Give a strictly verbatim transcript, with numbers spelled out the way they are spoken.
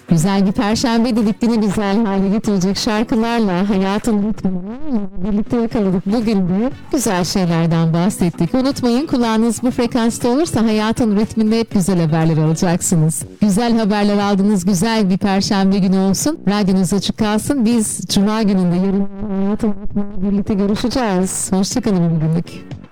Güzel bir perşembe dedik, yine güzel hale getirecek şarkılarla hayatın ritmini birlikte yakaladık. Bugün de güzel şeylerden bahsettik. Unutmayın, kulağınız bu frekansta olursa hayatın ritminde hep güzel haberler alacaksınız. Güzel haberler aldığınız güzel bir perşembe günü olsun. Radyonuz açık kalsın. Biz cuma gününde yarın hayatın ritmini birlikte görüşeceğiz. Hoşçakalın bugünlük.